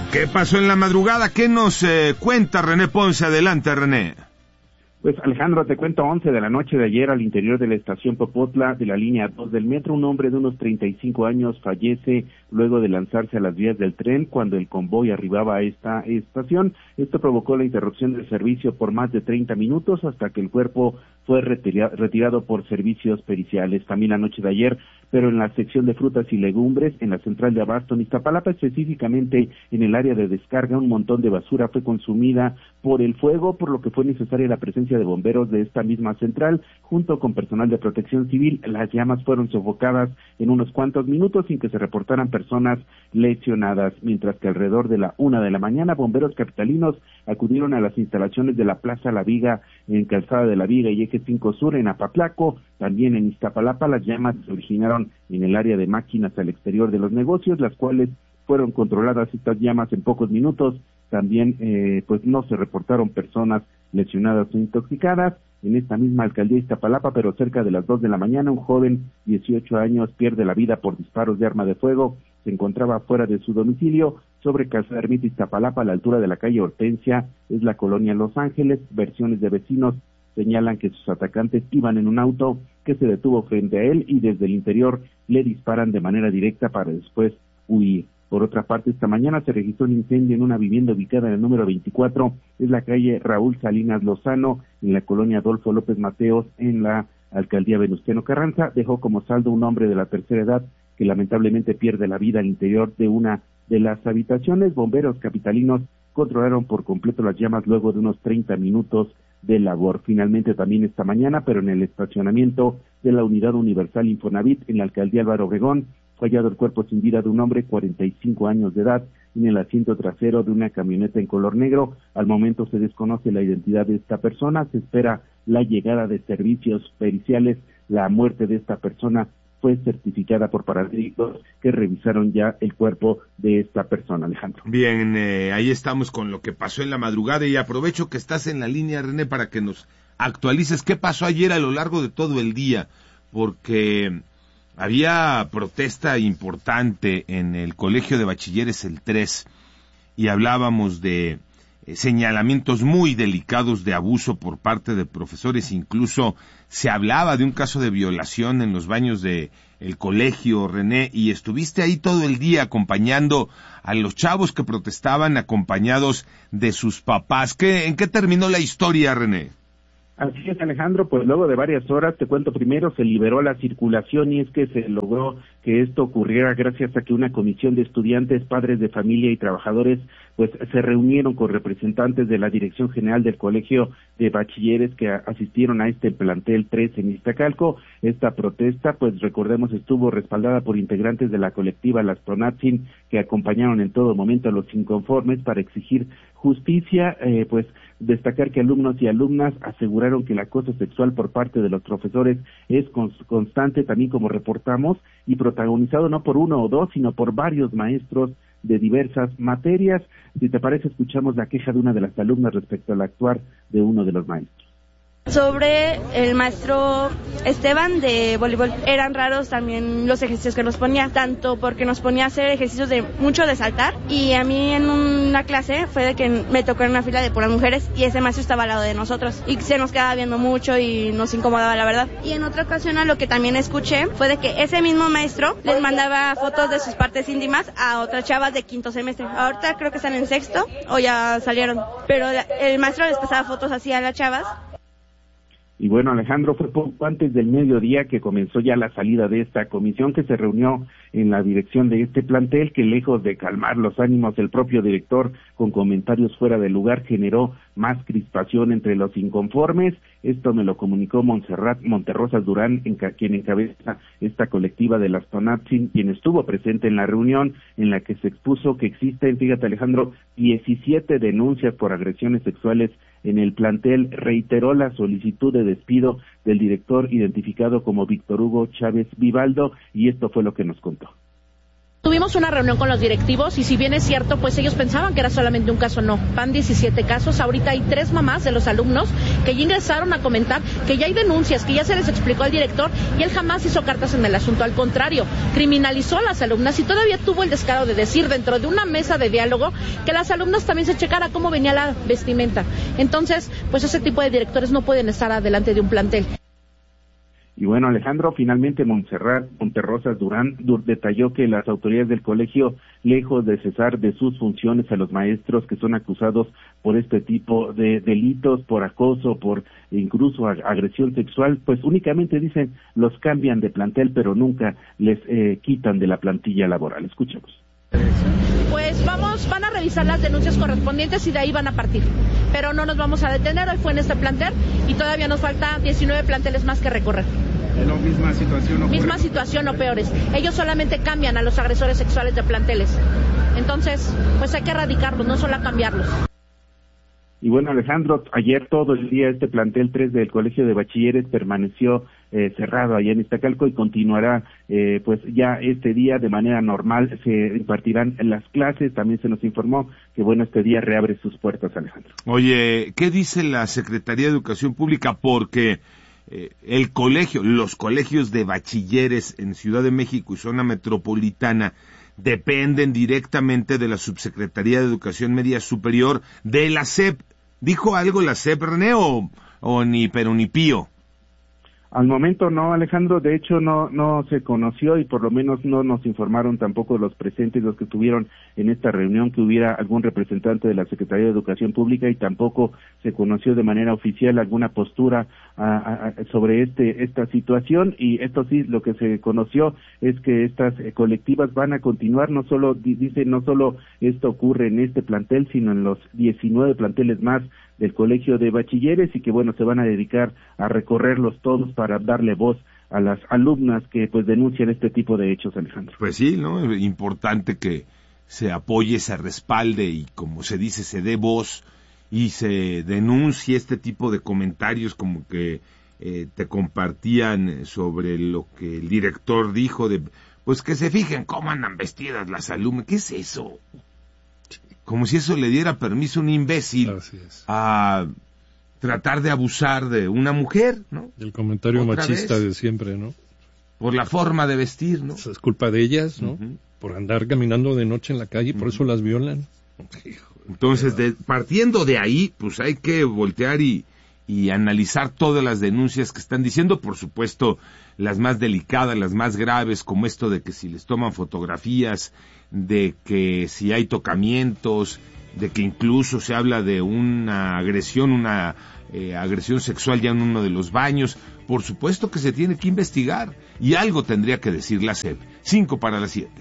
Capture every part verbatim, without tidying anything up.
¿Qué pasó en la madrugada? ¿Qué nos eh, cuenta René Ponce? Adelante, René. Pues Alejandro, te cuento, once de la noche de ayer al interior de la estación Popotla de la línea dos del metro, un hombre de unos treinta y cinco años fallece luego de lanzarse a las vías del tren cuando el convoy arribaba a esta estación. Esto provocó la interrupción del servicio por más de treinta minutos hasta que el cuerpo fue retira- retirado por servicios periciales. También la noche de ayer, pero en la sección de frutas y legumbres, en la central de Abasto, en Iztapalapa, específicamente en el área de descarga, un montón de basura fue consumida por el fuego, por lo que fue necesaria la presencia de bomberos de esta misma central, junto con personal de protección civil. Las llamas fueron sofocadas en unos cuantos minutos sin que se reportaran personas lesionadas, mientras que alrededor de la una de la mañana, bomberos capitalinos acudieron a las instalaciones de la Plaza La Viga, en Calzada de la Viga y Eje cinco Sur, en Apatlaco. También en Iztapalapa, las llamas se originaron en el área de máquinas al exterior de los negocios, las cuales fueron controladas estas llamas en pocos minutos. También, eh, pues no se reportaron personas lesionadas o intoxicadas. En esta misma alcaldía de Iztapalapa, pero cerca de las dos de la mañana, un joven, dieciocho años, pierde la vida por disparos de arma de fuego. Se encontraba fuera de su domicilio, sobre Calzada Ermita, Iztapalapa, a la altura de la calle Hortensia, es la colonia Los Ángeles. Versiones de vecinos señalan que sus atacantes iban en un auto que se detuvo frente a él y desde el interior le disparan de manera directa para después huir. Por otra parte, esta mañana se registró un incendio en una vivienda ubicada en el número veinticuatro, es la calle Raúl Salinas Lozano, en la colonia Adolfo López Mateos, en la alcaldía Venustiano Carranza. Dejó como saldo un hombre de la tercera edad que lamentablemente pierde la vida al interior de una de las habitaciones. Bomberos capitalinos controlaron por completo las llamas luego de unos treinta minutos de labor. Finalmente, también esta mañana, pero en el estacionamiento de la Unidad Universal Infonavit, en la alcaldía Álvaro Obregón, fue hallado el cuerpo sin vida de un hombre, cuarenta y cinco años de edad, en el asiento trasero de una camioneta en color negro. Al momento se desconoce la identidad de esta persona, se espera la llegada de servicios periciales. La muerte de esta persona fue certificada por paramédicos que revisaron ya el cuerpo de esta persona, Alejandro. Bien, eh, ahí estamos con lo que pasó en la madrugada y aprovecho que estás en la línea, René, para que nos actualices qué pasó ayer a lo largo de todo el día, porque había protesta importante en el Colegio de Bachilleres el tres y hablábamos de eh, señalamientos muy delicados de abuso por parte de profesores. Incluso se hablaba de un caso de violación en los baños de el colegio, René, y estuviste ahí todo el día acompañando a los chavos que protestaban, acompañados de sus papás. ¿Qué, en qué terminó la historia, René? Así es, Alejandro, pues luego de varias horas, te cuento, primero se liberó la circulación y es que se logró que esto ocurriera gracias a que una comisión de estudiantes, padres de familia y trabajadores pues se reunieron con representantes de la Dirección General del Colegio de Bachilleres que asistieron a este plantel tres en Iztacalco. Esta protesta, pues recordemos, estuvo respaldada por integrantes de la colectiva Las Tonatzin, que acompañaron en todo momento a los inconformes para exigir justicia. Eh, pues destacar que alumnos y alumnas aseguraron que el acoso sexual por parte de los profesores es constante, también como reportamos, y protagonizado no por uno o dos, sino por varios maestros de diversas materias. Si te parece, escuchamos la queja de una de las alumnas respecto al actuar de uno de los maestros. Sobre el maestro Esteban de voleibol, eran raros también los ejercicios que nos ponía, tanto porque nos ponía a hacer ejercicios de mucho de saltar, y a mí en una clase fue de que me tocó en una fila de puras mujeres y ese maestro estaba al lado de nosotros y se nos quedaba viendo mucho y nos incomodaba, la verdad. Y en otra ocasión, a lo que también escuché fue de que ese mismo maestro les mandaba fotos de sus partes íntimas a otras chavas de quinto semestre. Ahorita creo que están en sexto o ya salieron, pero el maestro les pasaba fotos así a las chavas. Y bueno, Alejandro, fue poco antes del mediodía que comenzó ya la salida de esta comisión que se reunió en la dirección de este plantel, que lejos de calmar los ánimos del propio director con comentarios fuera de lugar, generó más crispación entre los inconformes. Esto me lo comunicó Montserrat Monterrosas Durán, en ca- quien encabeza esta colectiva de las Tonatzin, quien estuvo presente en la reunión en la que se expuso que existen, fíjate, Alejandro, diecisiete denuncias por agresiones sexuales en el plantel. Reiteró la solicitud de despido del director identificado como Víctor Hugo Chávez Vivaldo, y esto fue lo que nos contó. Tuvimos una reunión con los directivos y si bien es cierto, pues ellos pensaban que era solamente un caso, no, van diecisiete casos, ahorita hay tres mamás de los alumnos que ya ingresaron a comentar que ya hay denuncias, que ya se les explicó al director y él jamás hizo cartas en el asunto, al contrario, criminalizó a las alumnas y todavía tuvo el descaro de decir dentro de una mesa de diálogo que las alumnas también se checara cómo venía la vestimenta. Entonces, pues ese tipo de directores no pueden estar adelante de un plantel. Y bueno, Alejandro, finalmente Montserrat Monterrosas Durán dur, detalló que las autoridades del colegio, lejos de cesar de sus funciones a los maestros que son acusados por este tipo de delitos, por acoso, por incluso agresión sexual, pues únicamente dicen los cambian de plantel, pero nunca les eh, quitan de la plantilla laboral. Escuchemos. Pues vamos, van a revisar las denuncias correspondientes y de ahí van a partir. Pero no nos vamos a detener, hoy fue en este plantel y todavía nos falta diecinueve planteles más que recorrer. ¿Es la misma situación o Misma situación o peores. Ellos solamente cambian a los agresores sexuales de planteles. Entonces, pues hay que erradicarlos, no solo cambiarlos. Y bueno, Alejandro, ayer todo el día este plantel tres del Colegio de Bachilleres permaneció eh, cerrado allá en Iztacalco y continuará eh, pues ya este día de manera normal, se impartirán las clases. También se nos informó que bueno, este día reabre sus puertas, Alejandro. Oye, ¿qué dice la Secretaría de Educación Pública? Porque eh, el colegio, los colegios de bachilleres en Ciudad de México y zona metropolitana dependen directamente de la Subsecretaría de Educación Media Superior de la S E P. ¿Dijo algo la S E P, René, o, o ni pero ni pío? Al momento no, Alejandro, de hecho no no se conoció y por lo menos no nos informaron tampoco los presentes, los que estuvieron en esta reunión, que hubiera algún representante de la Secretaría de Educación Pública y tampoco se conoció de manera oficial alguna postura a, a, sobre este esta situación. Y esto sí, lo que se conoció es que estas eh, colectivas van a continuar, no solo, dice, no solo esto ocurre en este plantel, sino en los diecinueve planteles más del Colegio de Bachilleres y que bueno, se van a dedicar a recorrerlos todos para darle voz a las alumnas que pues denuncian este tipo de hechos, Alejandro. Pues sí, ¿no? Importante que se apoye, se respalde y como se dice, se dé voz y se denuncie este tipo de comentarios como que eh, te compartían sobre lo que el director dijo de, pues que se fijen cómo andan vestidas las alumnas. ¿Qué es eso? Como si eso le diera permiso a un imbécil a tratar de abusar de una mujer, ¿no? El comentario Otra machista vez, de siempre, ¿no? Por la forma de vestir, ¿no? Eso es culpa de ellas, ¿no? Uh-huh. Por andar caminando de noche en la calle, por uh-huh. eso las violan. Entonces, de, partiendo de ahí, pues hay que voltear y, y analizar todas las denuncias que están diciendo, por supuesto, las más delicadas, las más graves, como esto de que si les toman fotografías, de que si hay tocamientos, de que incluso se habla de una agresión, una eh, agresión sexual ya en uno de los baños. Por supuesto que se tiene que investigar y algo tendría que decir la S E P. Cinco para las siete.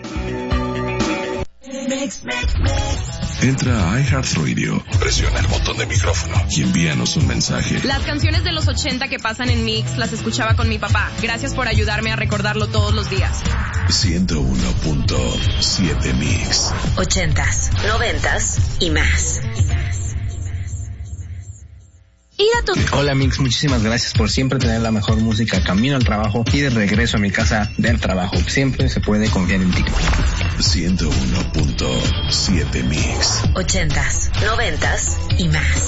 Entra a iHeartRadio, presiona el botón de micrófono y envíanos un mensaje. Las canciones de los ochenta que pasan en Mix las escuchaba con mi papá. Gracias por ayudarme a recordarlo todos los días. ciento uno punto siete Mix. Ochentas, noventas y más. Tu... Hola Mix, muchísimas gracias por siempre tener la mejor música camino al trabajo y de regreso a mi casa del trabajo. Siempre se puede confiar en ti. ciento uno punto siete Mix. Ochentas, noventas y más.